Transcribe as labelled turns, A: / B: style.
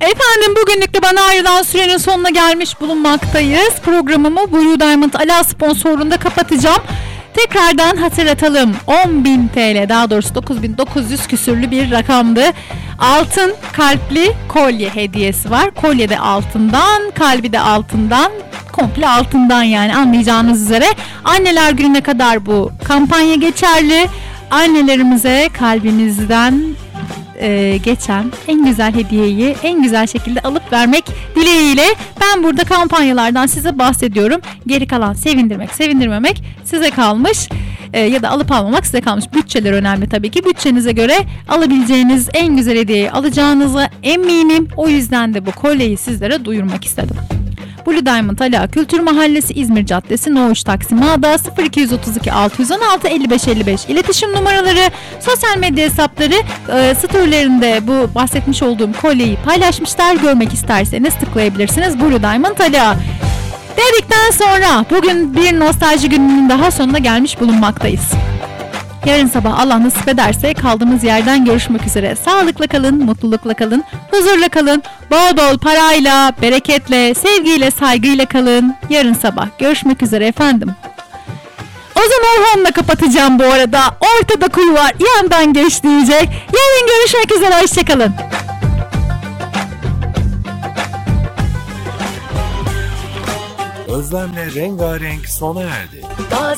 A: Efendim bugünlük de bana ayrılan sürenin sonuna gelmiş bulunmaktayız. Programımı Blue Diamond Ala sponsorluğunda kapatacağım. Tekrardan hatırlatalım. 10.000 TL, daha doğrusu 9.900 küsürlü bir rakamdı. Altın kalpli kolye hediyesi var. Kolye de altından, kalbi de altından, komple altından, yani anlayacağınız üzere. Anneler Günü'ne kadar bu kampanya geçerli. Annelerimize kalbimizden geçen en güzel hediyeyi en güzel şekilde alıp vermek dileğiyle ben burada kampanyalardan size bahsediyorum. Geri kalan sevindirmek, sevindirmemek size kalmış. Ya da alıp almamak size kalmış. Bütçeler önemli tabii ki. Bütçenize göre alabileceğiniz en güzel hediyeyi alacağınıza eminim. O yüzden de bu kolyeyi sizlere duyurmak istedim. Blue Diamond Ala Kültür Mahallesi, İzmir Caddesi, Noğuş Taksim A'da 0232 616 55 55 iletişim numaraları, sosyal medya hesapları, storylerinde bu bahsetmiş olduğum kolyeyi paylaşmışlar. Görmek isterseniz tıklayabilirsiniz. Blue Diamond Ala dedikten sonra bugün bir nostalji gününün daha sonuna gelmiş bulunmaktayız. Yarın sabah Allah nasip ederse kaldığımız yerden görüşmek üzere. Sağlıkla kalın, mutlulukla kalın, huzurla kalın, bol bol parayla, bereketle, sevgiyle, saygıyla kalın. Yarın sabah görüşmek üzere efendim. Ozan Orhan'la kapatacağım bu arada. Ortada kuyu var, yandan geç diyecek. Yarın görüşmek üzere, hoşçakalın.
B: Özlemle rengarenk sona erdi.